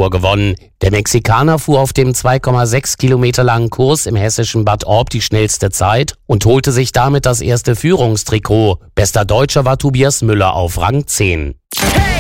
Tour gewonnen. Der Mexikaner fuhr auf dem 2,6 Kilometer langen Kurs im hessischen Bad Orb die schnellste Zeit und holte sich damit das erste Führungstrikot. Bester Deutscher war Tobias Müller auf Rang 10.